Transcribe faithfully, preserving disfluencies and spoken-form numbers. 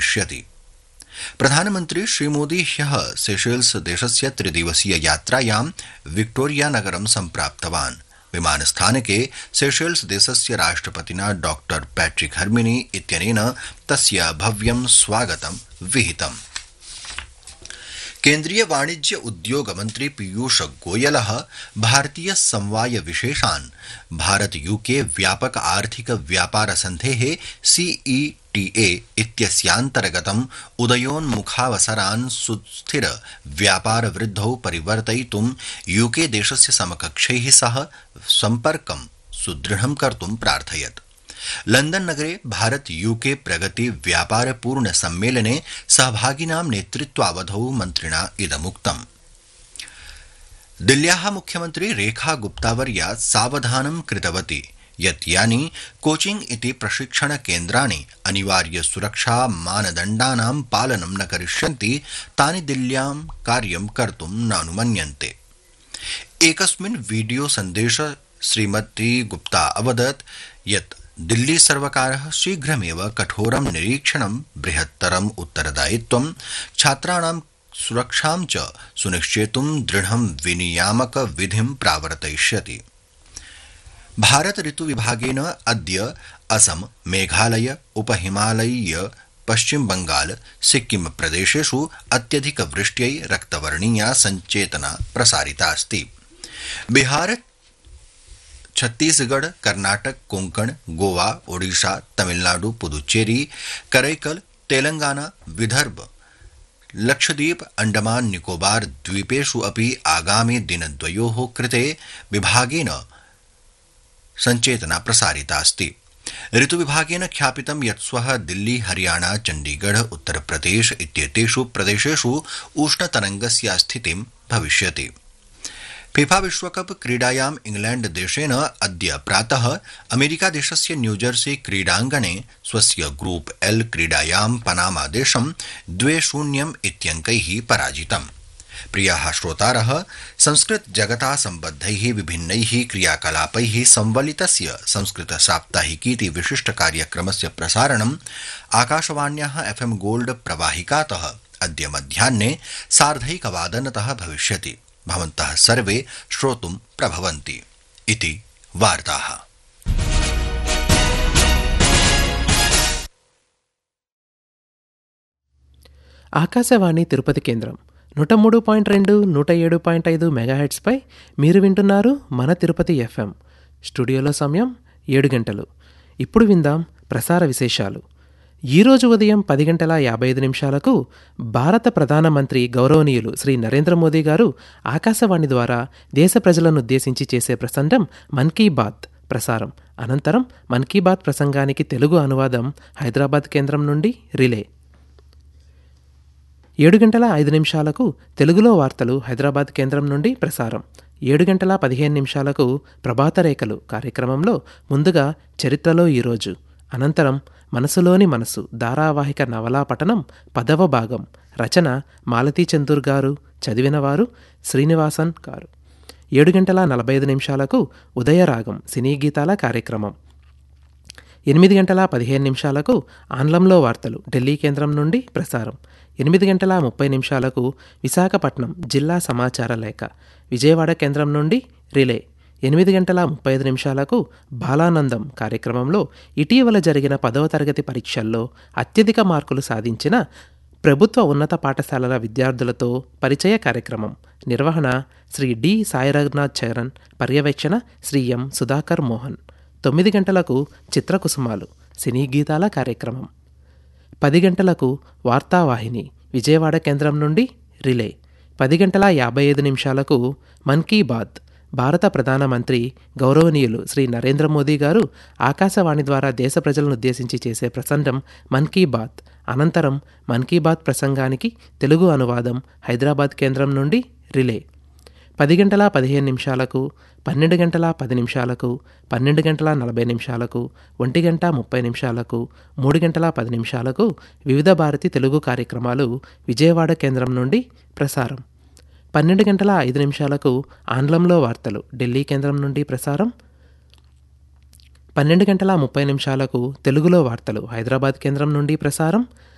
भविष्यति। प्रधानमन्त्री श्रीमोदी ह्यः सेशेल्स देशस्य त्रिदिवसीय यात्रायां विक्टोरिया नगरं सम्प्राप्तवान्। विमानस्थानके सेशेल्स देशस्य राष्ट्रपतिना डॉक्टर पैट्रिक हर्मिनी इत्यनेन तस्य भव्यं स्वागतं विहितम्। केन्द्रीय वाणिज्य उद्योग मंत्री पीयूष गोयलः भारतीय समवाय विशेषान् भारत यूके व्यापक आर्थिक व्यापार सन्धेः सीईटीए इत्यस्यान्तर्गतम् उदयोन्मुखावसरान् सुस्थिर व्यापार वृद्धौ परिवर्तयितुं यूके देशस्य समकक्षैः सह सम्पर्कं सुदृढं कर्तुं प्रार्थयत्। लंदन नगरे भारत यूके प्रगति व्यापार पूर्ण सम्मेलने सहभागिनां नेतृत्वावधौ मन्त्रिणा इदमुक्तम्। दिल्ल्याः मुख्यमन्त्री रेखा गुप्तावर्या सावधानं कृतवती यत् यानि कोचिंग इति प्रशिक्षण केन्द्राणि अनिवार्य सुरक्षा मानदण्डानां पालनं न करिष्यन्ति तानि दिल्ल्यां कार्यं कर्तुं न अनुमन्यन्ते। एकस्मिन् वीडियो सन्देशे श्रीमती गुप्ता अवदत् यत् दिल्ली सर्वकारः शीघ्रमेव कठोरं निरीक्षणं बृहत्तरम् उत्तरदायित्वं छात्राणां सुरक्षां च सुनिश्चेतुं दृढं विनियामक विधिं प्रावर्तयिष्यति। भारत ऋतु विभागेन अद्य असम, मेघालय, उपहिमालयीय पश्चिम बंगाल, सिक्किम प्रदेशेषु अत्यधिक वृष्ट्यै रक्तवर्णीया संचेतना प्रसारिता अस्ति। बिहार, छत्तीसगढ़, कर्नाटक, कोंकण, गोवा, ओडिशा, तमिलनाडु, पुदुचेरी, करैकल, तेलंगाना, विदर्भ, लक्षद्वीप, अंडमान निकोबार द्वीपेषु अपि आगामि दिनद्वयोः कृते विभागेन संचेतना प्रसारिता अस्ति। ऋतुविभागेन ख्यापितं यत् श्वः दिल्ली, हरियाणा, चण्डीगढ़, उत्तरप्रदेश इत्येतेषु प्रदेशेषु उष्णतरङ्गस्य स्थितिं भविष्यति। फीफा विश्वकप क्रीडायां इंग्लैंड देशेन अद्य प्रातः अमेरिका देशस्य न्यूजर्सी क्रीडाङ्गणे स्वस्य ग्रुप एल क्रीडायां पनामा देशं द्वे शून्यम् इत्यङ्कैः पराजितम्। प्रियाः श्रोतारः, संस्कृत जगता सम्बद्धैः विभिन्नैः क्रियाकलापैः संवलितस्य संस्कृत साप्ताहिकीति विशिष्ट कार्यक्रमस्य प्रसारणम् आकाशवाण्याः एफएम गोल्ड प्रवाहिकातः अद्य मध्याह्ने सार्धैकवादनतः भविष्यति। भवन्तः सर्वे श्रोतुं प्रभवन्ति इति वार्ताः। ఆకాశవాణి తిరుపతి కేంద్రం నూట మూడు పాయింట్ రెండు నూట ఏడు పాయింట్ ఐదు మెగాహెట్స్పై మీరు వింటున్నారు మన తిరుపతి ఎఫ్ఎం. స్టూడియోలో సమయం ఏడు గంటలు. ఇప్పుడు విందాం ప్రసార విశేషాలు. ఈరోజు ఉదయం పది గంటల యాభై ఐదు నిమిషాలకు భారత ప్రధానమంత్రి గౌరవనీయులు శ్రీ నరేంద్ర మోదీ గారు ఆకాశవాణి ద్వారా దేశ ప్రజలను ఉద్దేశించి చేసే ప్రసంగం మన్ కీ బాత్ ప్రసారం అనంతరం మన్ కీ బాత్ ప్రసంగానికి తెలుగు అనువాదం హైదరాబాద్ కేంద్రం నుండి రిలే. ఏడు గంటల ఐదు నిమిషాలకు తెలుగులో వార్తలు హైదరాబాద్ కేంద్రం నుండి ప్రసారం. ఏడు గంటల పదిహేను నిమిషాలకు ప్రభాత రేఖలు కార్యక్రమంలో ముందుగా చరిత్రలో ఈరోజు, అనంతరం మనసులోని మనసు ధారావాహిక నవలా పఠనం పదవ భాగం, రచన మాలతీ చందూర్ గారు, చదివినవారు శ్రీనివాసన్ గారు. ఏడు గంటల నలభై ఐదు నిమిషాలకు ఉదయరాగం సినీ గీతాల కార్యక్రమం. ఎనిమిది గంటల పదిహేను నిమిషాలకు ఆంగ్లంలో వార్తలు ఢిల్లీ కేంద్రం నుండి ప్రసారం. ఎనిమిది గంటల ముప్పై నిమిషాలకు విశాఖపట్నం జిల్లా సమాచార లేఖ విజయవాడ కేంద్రం నుండి రిలే. ఎనిమిది గంటల ముప్పై ఐదు నిమిషాలకు బాలానందం కార్యక్రమంలో ఇటీవల జరిగిన పదవ తరగతి పరీక్షల్లో అత్యధిక మార్కులు సాధించిన ప్రభుత్వ ఉన్నత పాఠశాలల విద్యార్థులతో పరిచయ కార్యక్రమం. నిర్వహణ శ్రీ డి సాయిరఘునాథ్ చరణ్, పర్యవేక్షణ శ్రీ ఎం సుధాకర్ మోహన్. తొమ్మిది గంటలకు చిత్రకుసుమాలు సినీ గీతాల కార్యక్రమం. పది గంటలకు వార్తావాహిని విజయవాడ కేంద్రం నుండి రిలే. పది గంటల యాభై ఐదు నిమిషాలకు మన్ కీ బాత్ భారత ప్రధానమంత్రి గౌరవనీయులు శ్రీ నరేంద్ర మోదీ గారు ఆకాశవాణి ద్వారా దేశ ప్రజలను ఉద్దేశించి చేసే ప్రసంగం మన్ కీ బాత్ అనంతరం మన్ కీ బాత్ ప్రసంగానికి తెలుగు అనువాదం హైదరాబాద్ కేంద్రం నుండి రిలే. పది గంటల పదిహేను నిమిషాలకు, పన్నెండు గంటల పది నిమిషాలకు, పన్నెండు గంటల నలభై నిమిషాలకు, ఒంటి గంట ముప్పై నిమిషాలకు, మూడు గంటల పది నిమిషాలకు వివిధ భారతి తెలుగు కార్యక్రమాలు విజయవాడ కేంద్రం నుండి ప్రసారం. పన్నెండు గంటల ఐదు నిమిషాలకు ఆంగ్లంలో వార్తలు ఢిల్లీ కేంద్రం నుండి ప్రసారం. పన్నెండు గంటల ముప్పై నిమిషాలకు తెలుగులో వార్తలు హైదరాబాద్ కేంద్రం నుండి ప్రసారం.